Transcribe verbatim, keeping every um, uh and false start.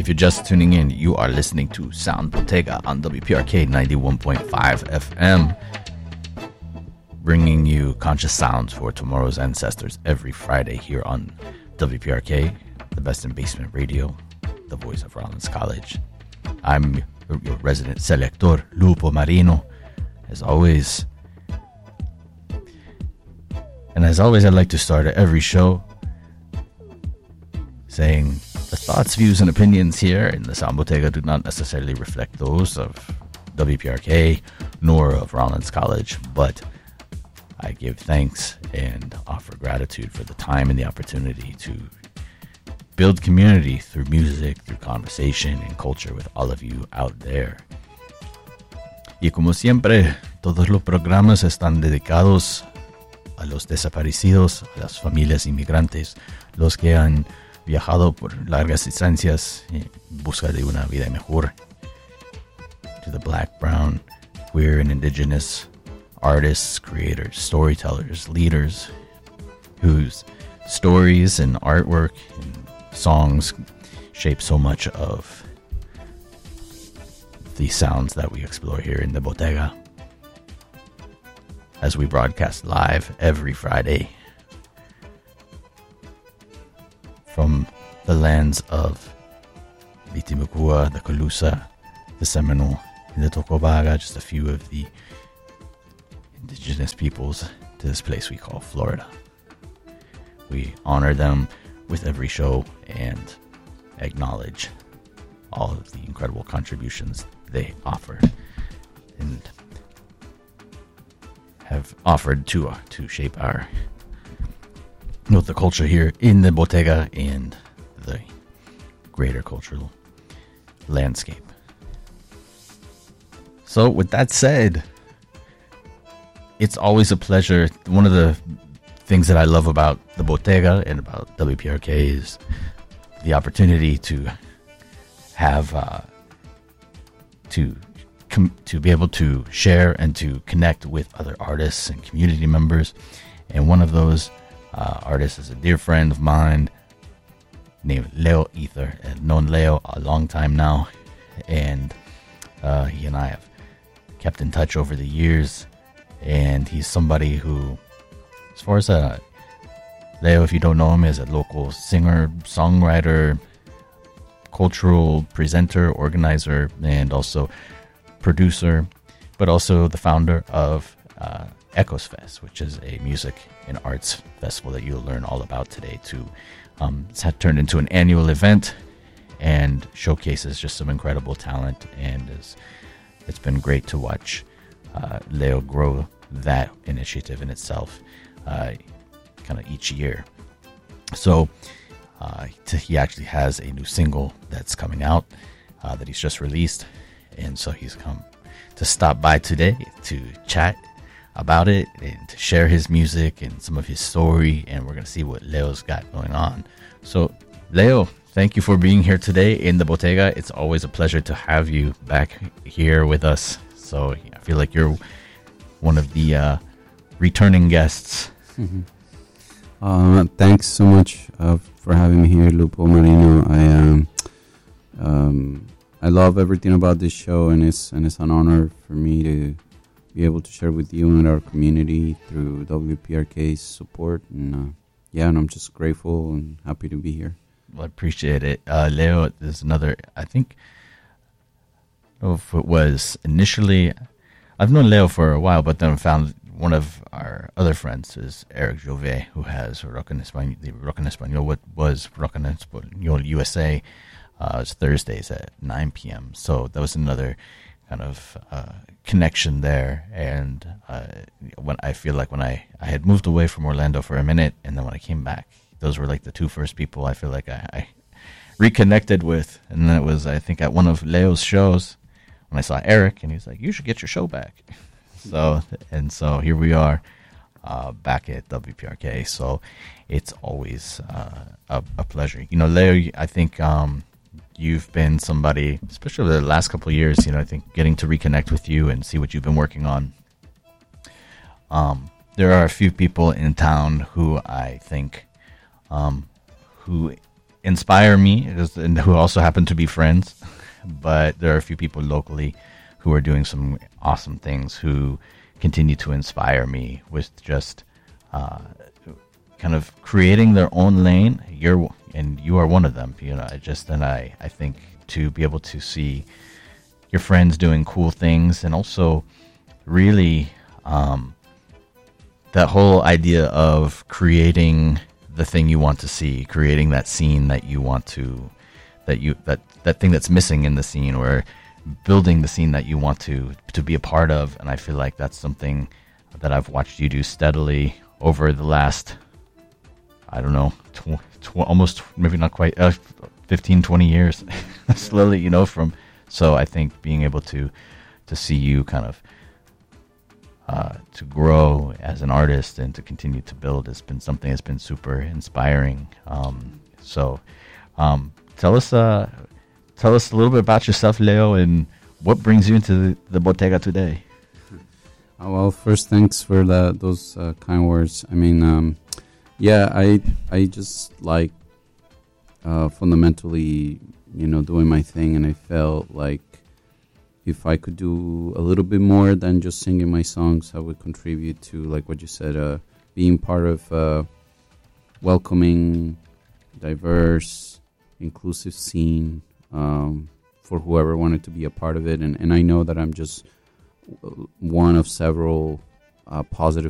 If you're just tuning in, you are listening to Sound Bottega on W P R K ninety-one point five F M, bringing you conscious sounds for tomorrow's ancestors every Friday here on W P R K, the best in basement radio, the voice of Rollins College. I'm your resident selector, Lupo Marino, as always. And as always, I'd like to start every show saying the thoughts, views, and opinions here in the Sound Bottega do not necessarily reflect those of W P R K nor of Rollins College, but I give thanks and offer gratitude for the time and the opportunity to build community through music, through conversation and culture with all of you out there. Y como siempre, todos los programas están dedicados a los desaparecidos, a las familias inmigrantes, los que han viajado por largas distancias en busca de una vida mejor, to the black, brown, queer, and indigenous artists, creators, storytellers, leaders, whose stories and artwork and songs shape so much of the sounds that we explore here in the Bottega, as we broadcast live every Friday from the lands of the Timucua, the Calusa, the Seminole, and the Tocobaga, just a few of the indigenous peoples to this place we call Florida. We honor them with every show and acknowledge all of the incredible contributions they offer and have offered to uh, to shape our both the culture here in the Bottega and the greater cultural landscape. So with that said, it's always a pleasure. One of the things that I love about the Bottega and about W P R K is the opportunity to have uh, to com- to be able to share and to connect with other artists and community members. And one of those uh, artists is a dear friend of mine named Leo Ether. I've known Leo a long time now, and uh, he and I have kept in touch over the years. And he's somebody who, as far as uh, Leo, if you don't know him, is a local singer, songwriter, cultural presenter, organizer, and also producer, but also the founder of uh, Echoes Fest, which is a music and arts festival that you'll learn all about today too. Um, it's had turned into an annual event and showcases just some incredible talent, and is, it's been great to watch uh, Leo grow that initiative in itself uh, kind of each year. So uh, he actually has a new single that's coming out uh, that he's just released, and so he's come to stop by today to chat about it and to share his music and some of his story, and we're going to see what Leo's got going on. So Leo, thank you for being here today in the Bottega. It's always a pleasure to have you back here with us. So I feel like you're one of the uh, returning guests. Mm-hmm. Uh, thanks so much uh, for having me here, Lupo Marino. I um, um, I love everything about this show, and it's and it's an honor for me to be able to share with you and our community through W P R K's support. And uh, yeah, and I'm just grateful and happy to be here. Well, I appreciate it. Uh, Leo, there's another, I think, I don't know if it was initially, I've known Leo for a while, but then I found one of our other friends is Eric Jove, who has Rock en Español, the Rock en Español, what was Rock en Español U S A. Uh, it's Thursdays at nine p.m. So that was another kind of uh, connection there. And uh, when I feel like when I, I had moved away from Orlando for a minute, and then when I came back, those were like the two first people I feel like I, I reconnected with. And then it was, I think, at one of Leo's shows when I saw Eric, and he's like, you should get your show back. So, and so here we are uh, back at W P R K. So it's always uh, a, a pleasure. You know, Leo, I think um, you've been somebody, especially over the last couple of years, you know, I think getting to reconnect with you and see what you've been working on. Um, there are a few people in town who I think, um, who inspire me, and who also happen to be friends. But there are a few people locally who are doing some awesome things, who continue to inspire me with just uh, kind of creating their own lane. You're and you are one of them. You know, I just and I I think to be able to see your friends doing cool things, and also really um, that whole idea of creating the thing you want to see, creating that scene that you want to, that you that that thing that's missing in the scene, or building the scene that you want to to be a part of. And I feel like that's something that I've watched you do steadily over the last, I don't know, tw- tw- almost maybe not quite uh, fifteen, twenty years, slowly, you know, from. So I think being able to to see you kind of uh, to grow as an artist and to continue to build has been something that's been super inspiring. Um, so um, tell us uh, tell us a little bit about yourself, Leo, and what brings you into the, the Bottega today. Uh, well, first, thanks for that, those uh, kind words. I mean, um, yeah, I I just like uh, fundamentally, you know, doing my thing, and I felt like if I could do a little bit more than just singing my songs, I would contribute to, like what you said, uh, being part of uh, welcoming, diverse, inclusive scene um, for whoever wanted to be a part of it. And, and I know that I'm just one of several uh, positive